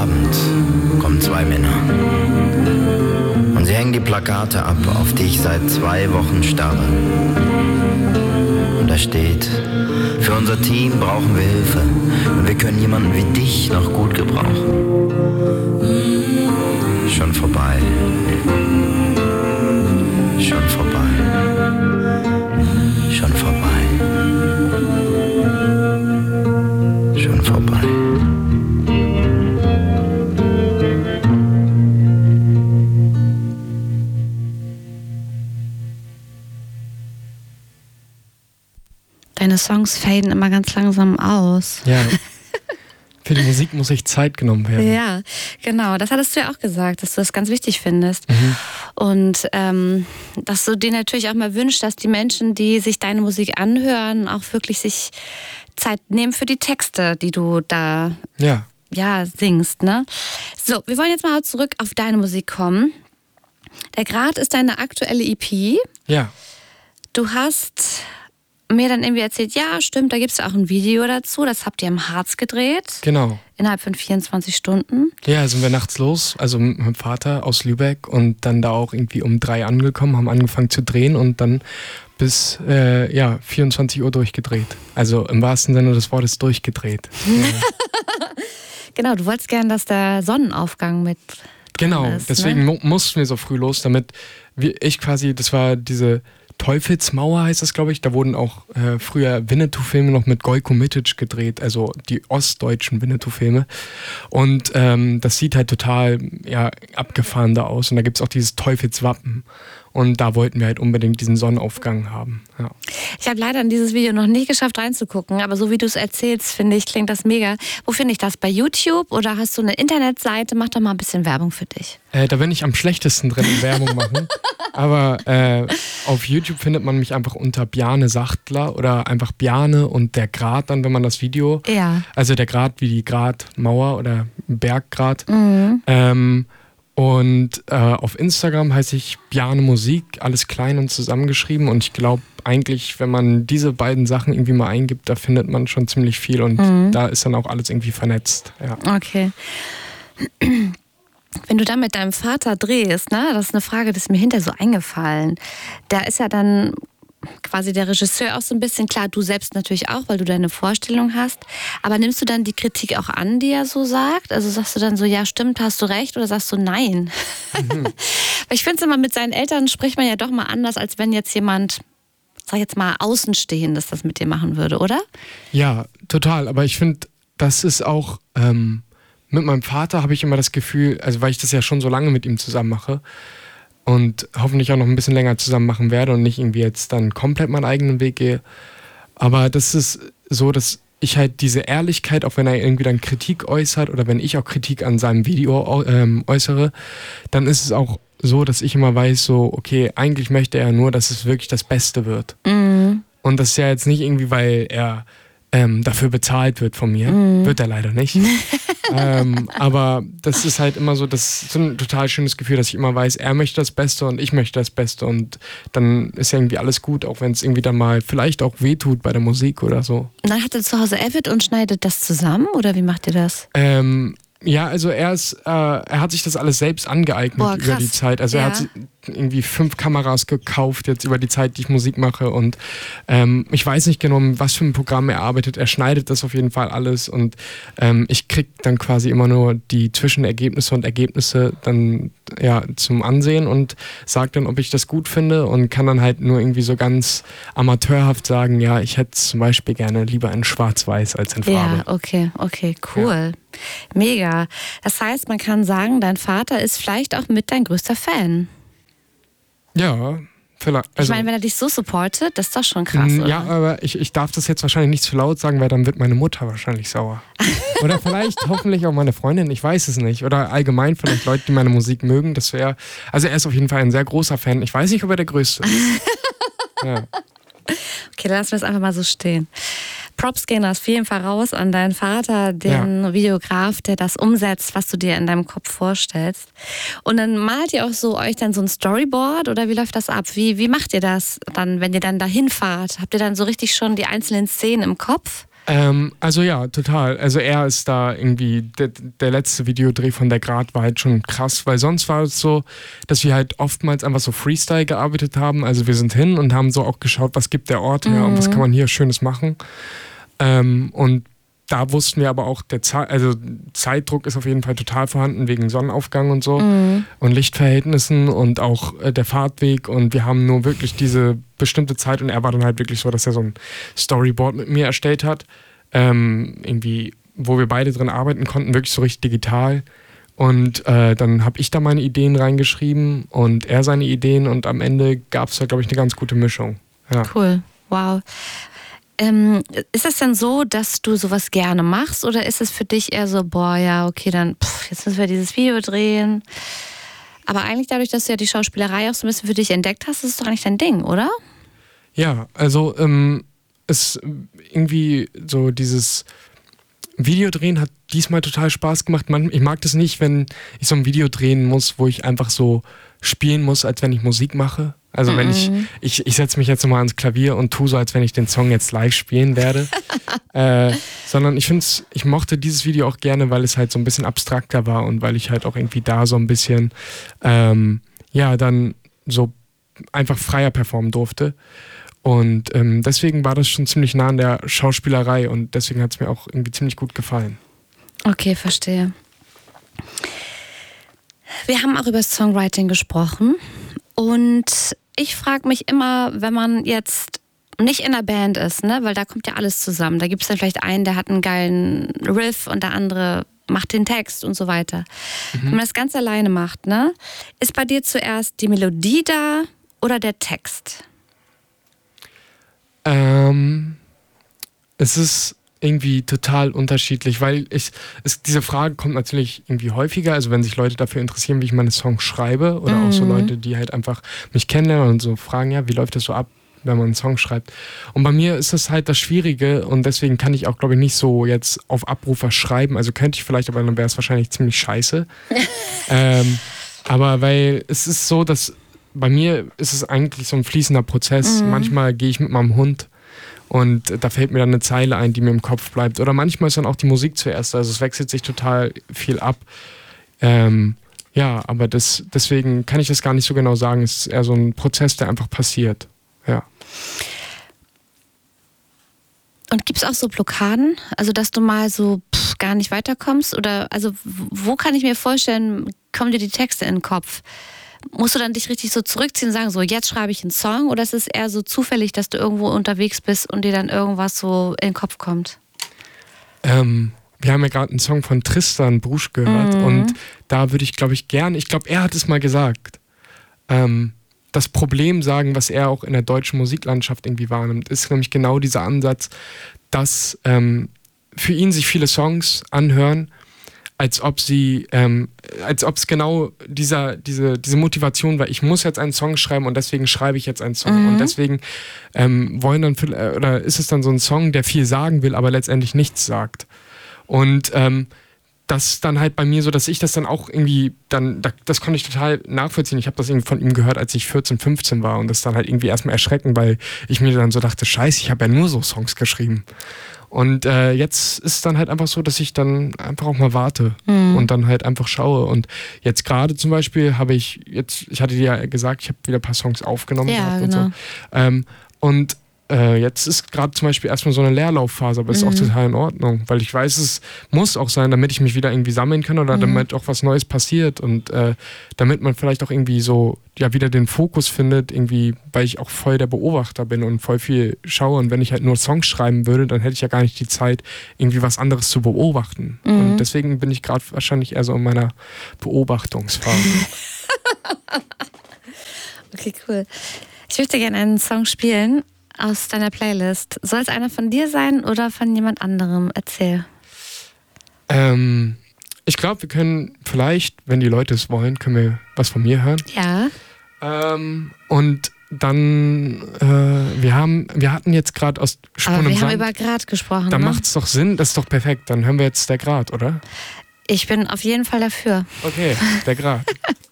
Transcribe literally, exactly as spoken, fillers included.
Abend kommen zwei Männer. Und sie hängen die Plakate ab, auf die ich seit zwei Wochen starre. Und da steht: Für unser Team brauchen wir Hilfe. Und wir können jemanden wie dich noch gut gebrauchen. Schon vorbei. Schon vorbei. Schon vorbei. Schon vorbei. Deine Songs faden immer ganz langsam aus. Ja. Für die Musik muss sich Zeit genommen werden. Ja, genau. Das hattest du ja auch gesagt, dass du das ganz wichtig findest. Mhm. Und ähm, dass du dir natürlich auch mal wünschst, dass die Menschen, die sich deine Musik anhören, auch wirklich sich Zeit nehmen für die Texte, die du da ja. Ja, singst. Ne? So, wir wollen jetzt mal zurück auf deine Musik kommen. Der Grat ist deine aktuelle E P. Ja. Du hast mir dann irgendwie erzählt, ja, stimmt, da gibt es auch ein Video dazu. Das habt ihr im Harz gedreht. Genau. Innerhalb von vierundzwanzig Stunden. Ja, sind wir nachts los, also mit meinem Vater aus Lübeck und dann da auch irgendwie um drei angekommen, haben angefangen zu drehen und dann bis äh, ja, vierundzwanzig Uhr durchgedreht. Also im wahrsten Sinne des Wortes durchgedreht. Ja. Genau, du wolltest gerne, dass der Sonnenaufgang mit Genau, ist, deswegen ne? mu- mussten wir so früh los, damit wir, ich quasi, das war diese Teufelsmauer heißt das, glaube ich. Da wurden auch äh, früher Winnetou-Filme noch mit Gojko Mitic gedreht, also die ostdeutschen Winnetou-Filme. Und ähm, das sieht halt total ja, abgefahren da aus. Und da gibt es auch dieses Teufelswappen. Und da wollten wir halt unbedingt diesen Sonnenaufgang haben. Ja. Ich habe leider in dieses Video noch nicht geschafft reinzugucken, aber so wie du es erzählst, finde ich, klingt das mega. Wo finde ich das? Bei YouTube oder hast du eine Internetseite? Mach doch mal ein bisschen Werbung für dich. Äh, da bin ich am schlechtesten drin in Werbung machen. Aber äh, auf YouTube findet man mich einfach unter Bjarne Sachtler oder einfach Bjarne und der Grat dann, wenn man das Video. Ja. Also der Grat wie die Gratmauer oder Berggrat. Mhm. Ähm, und äh, auf Instagram heiße ich Bjarne Musik, alles klein und zusammengeschrieben. Und ich glaube eigentlich, wenn man diese beiden Sachen irgendwie mal eingibt, da findet man schon ziemlich viel. Und Mhm. da ist dann auch alles irgendwie vernetzt. Ja. Okay. Wenn du da mit deinem Vater drehst, ne, das ist eine Frage, die ist mir hinterher so eingefallen. Da ist ja dann quasi der Regisseur auch so ein bisschen, klar, du selbst natürlich auch, weil du deine Vorstellung hast, aber nimmst du dann die Kritik auch an, die er so sagt? Also sagst du dann so, ja stimmt, hast du recht, oder sagst du nein? Mhm. Weil ich finde es immer, mit seinen Eltern spricht man ja doch mal anders, als wenn jetzt jemand, sag jetzt mal, Außenstehendes das mit dir machen würde, oder? Ja, total. Aber ich finde, das ist auch, ähm, mit meinem Vater habe ich immer das Gefühl, also weil ich das ja schon so lange mit ihm zusammen mache, und hoffentlich auch noch ein bisschen länger zusammen machen werde und nicht irgendwie jetzt dann komplett meinen eigenen Weg gehe. Aber das ist so, dass ich halt diese Ehrlichkeit, auch wenn er irgendwie dann Kritik äußert oder wenn ich auch Kritik an seinem Video ähm, äußere, dann ist es auch so, dass ich immer weiß, so, okay, eigentlich möchte er nur, dass es wirklich das Beste wird. Mhm. Und das ist ja jetzt nicht irgendwie, weil er ähm, dafür bezahlt wird von mir. Mhm. Wird er leider nicht. ähm, aber das ist halt immer so, das ist so ein total schönes Gefühl, dass ich immer weiß, er möchte das Beste und ich möchte das Beste und dann ist irgendwie alles gut, auch wenn es irgendwie dann mal vielleicht auch wehtut bei der Musik oder so. Und dann hat er zu Hause Avid und schneidet das zusammen oder wie macht ihr das? Ähm, ja, also er ist, äh, er hat sich das alles selbst angeeignet. Boah, über die Zeit. Also ja. er hat irgendwie fünf Kameras gekauft jetzt über die Zeit, die ich Musik mache und ähm, ich weiß nicht genau, was für ein Programm er arbeitet. Er schneidet das auf jeden Fall alles und ähm, ich krieg dann quasi immer nur die Zwischenergebnisse und Ergebnisse dann ja zum Ansehen und sag dann, ob ich das gut finde und kann dann halt nur irgendwie so ganz amateurhaft sagen, ja, ich hätte es zum Beispiel gerne lieber in Schwarz-Weiß als in Farbe. Ja, okay, okay, cool. Ja. Mega. Das heißt, man kann sagen, dein Vater ist vielleicht auch mit dein größter Fan. Ja, vielleicht. Also, ich meine, wenn er dich so supportet, das ist doch schon krass, oder? Ja, aber ich, ich darf das jetzt wahrscheinlich nicht zu laut sagen, weil dann wird meine Mutter wahrscheinlich sauer. Oder vielleicht hoffentlich auch meine Freundin, ich weiß es nicht. Oder allgemein vielleicht Leute, die meine Musik mögen. Das wäre, also er ist auf jeden Fall ein sehr großer Fan. Ich weiß nicht, ob er der Größte ist. Ja. Okay, dann lassen wir es einfach mal so stehen. Props gehen auf jeden Fall raus an deinen Vater, den ja. Videograf, der das umsetzt, was du dir in deinem Kopf vorstellst. Und dann malt ihr auch so euch dann so ein Storyboard oder wie läuft das ab? Wie, wie macht ihr das dann, wenn ihr dann dahin fahrt? Habt ihr dann so richtig schon die einzelnen Szenen im Kopf? Ähm, also ja, total. Also er ist da irgendwie, der, der letzte Videodreh von Der Grat war halt schon krass, weil sonst war es so, dass wir halt oftmals einfach so Freestyle gearbeitet haben. Also wir sind hin und haben so auch geschaut, was gibt der Ort her mhm. und was kann man hier Schönes machen. Ähm, und da wussten wir aber auch, der Ze- also Zeitdruck ist auf jeden Fall total vorhanden wegen Sonnenaufgang und so mhm. und Lichtverhältnissen und auch äh, der Fahrtweg, und wir haben nur wirklich diese bestimmte Zeit, und er war dann halt wirklich so, dass er so ein Storyboard mit mir erstellt hat, ähm, irgendwie, wo wir beide drin arbeiten konnten, wirklich so richtig digital, und äh, dann habe ich da meine Ideen reingeschrieben und er seine Ideen, und am Ende gab es da, glaube ich, eine ganz gute Mischung. Ja. Cool, wow. Ähm, ist es denn so, dass du sowas gerne machst, oder ist es für dich eher so, boah, ja, okay, dann pff, jetzt müssen wir dieses Video drehen? Aber eigentlich dadurch, dass du ja die Schauspielerei auch so ein bisschen für dich entdeckt hast, ist es doch eigentlich dein Ding, oder? Ja, also ähm, es irgendwie so dieses Videodrehen hat diesmal total Spaß gemacht. Man, ich mag das nicht, wenn ich so ein Video drehen muss, wo ich einfach so spielen muss, als wenn ich Musik mache. Also mm-mm. wenn ich, ich, ich setze mich jetzt nochmal ans Klavier und tue so, als wenn ich den Song jetzt live spielen werde. äh, sondern ich finde es, ich mochte dieses Video auch gerne, weil es halt so ein bisschen abstrakter war und weil ich halt auch irgendwie da so ein bisschen, ähm, ja, dann so einfach freier performen durfte. Und ähm, deswegen war das schon ziemlich nah an der Schauspielerei, und deswegen hat es mir auch irgendwie ziemlich gut gefallen. Okay, verstehe. Wir haben auch über das Songwriting gesprochen, und ich frage mich immer, wenn man jetzt nicht in einer Band ist, ne, weil da kommt ja alles zusammen. Da gibt es dann vielleicht einen, der hat einen geilen Riff und der andere macht den Text und so weiter. Mhm. Wenn man das ganz alleine macht, ne, ist bei dir zuerst die Melodie da oder der Text? Ähm, es ist irgendwie total unterschiedlich, weil ich, es, diese Frage kommt natürlich irgendwie häufiger, also wenn sich Leute dafür interessieren, wie ich meine Songs schreibe, oder mhm. auch so Leute, die halt einfach mich kennenlernen und so fragen, ja, wie läuft das so ab, wenn man einen Song schreibt. Und bei mir ist das halt das Schwierige, und deswegen kann ich auch, glaube ich, nicht so jetzt auf Abruf was schreiben, also könnte ich vielleicht, aber dann wäre es wahrscheinlich ziemlich scheiße. ähm, aber weil es ist so, dass bei mir ist es eigentlich so ein fließender Prozess. Mhm. Manchmal gehe ich mit meinem Hund und da fällt mir dann eine Zeile ein, die mir im Kopf bleibt. Oder manchmal ist dann auch die Musik zuerst. Also es wechselt sich total viel ab. Ähm, ja, aber das, deswegen kann ich das gar nicht so genau sagen. Es ist eher so ein Prozess, der einfach passiert. Ja. Und gibt es auch so Blockaden? Also dass du mal so pff, gar nicht weiterkommst? Oder also wo kann ich mir vorstellen, kommen dir die Texte in den Kopf? Musst du dann dich richtig so zurückziehen und sagen, so jetzt schreibe ich einen Song, oder ist es eher so zufällig, dass du irgendwo unterwegs bist und dir dann irgendwas so in den Kopf kommt? Ähm, wir haben ja gerade einen Song von Tristan Brusch gehört mhm. und da würde ich, glaube ich, gerne, ich glaube, er hat es mal gesagt, ähm, das Problem sagen, was er auch in der deutschen Musiklandschaft irgendwie wahrnimmt, ist nämlich genau dieser Ansatz, dass ähm, für ihn sich viele Songs anhören, als ob sie, ähm, als ob es genau dieser, diese, diese Motivation war, ich muss jetzt einen Song schreiben und deswegen schreibe ich jetzt einen Song. Mhm. Und deswegen ähm, wollen dann, oder ist es dann so ein Song, der viel sagen will, aber letztendlich nichts sagt. Und ähm, das dann halt bei mir so, dass ich das dann auch irgendwie, dann, das konnte ich total nachvollziehen. Ich habe das irgendwie von ihm gehört, als ich vierzehn, fünfzehn war, und das dann halt irgendwie erstmal erschreckend, weil ich mir dann so dachte, scheiße, ich habe ja nur so Songs geschrieben. Und äh, jetzt ist es dann halt einfach so, dass ich dann einfach auch mal warte mhm. und dann halt einfach schaue. Und jetzt gerade zum Beispiel habe ich, jetzt, ich hatte dir ja gesagt, ich habe wieder ein paar Songs aufgenommen. Ja, und genau. so. Ähm, und äh, jetzt ist gerade zum Beispiel erstmal so eine Leerlaufphase, aber ist mhm. auch total in Ordnung, weil ich weiß, es muss auch sein, damit ich mich wieder irgendwie sammeln kann oder mhm. damit auch was Neues passiert und äh, damit man vielleicht auch irgendwie so ja wieder den Fokus findet, irgendwie, weil ich auch voll der Beobachter bin und voll viel schaue, und wenn ich halt nur Songs schreiben würde, dann hätte ich ja gar nicht die Zeit, irgendwie was anderes zu beobachten. Mhm. Und deswegen bin ich gerade wahrscheinlich eher so in meiner Beobachtungsphase. Okay, cool. Ich möchte gerne einen Song spielen aus deiner Playlist. Soll es einer von dir sein oder von jemand anderem? Erzähl. Ähm, ich glaube, wir können vielleicht, wenn die Leute es wollen, können wir was von mir hören. Ja. Ähm, und dann, äh, wir haben, wir hatten jetzt gerade aus Sprung Aber wir im haben Sand. über Grad gesprochen. Dann ne? macht es doch Sinn, das ist doch perfekt. Dann hören wir jetzt der Grad, oder? Ich bin auf jeden Fall dafür. Okay, der Grad.